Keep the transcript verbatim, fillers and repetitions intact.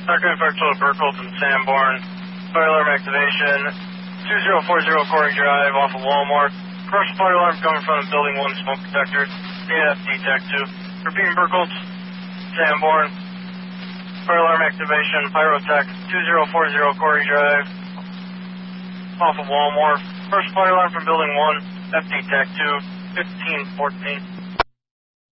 Archive Fire Total Burkholz and Sanborn. Fire alarm activation. two zero four zero Corey Drive off of Walmart. Commercial fire alarm coming from the building one smoke detector. A F D Tech two. Repeating Burkholz, Sanborn. Fire alarm activation. Pyrotech two zero four zero Corey Drive off of Walmart. First fire alarm from building one. F D Tech two. fifteen fourteen.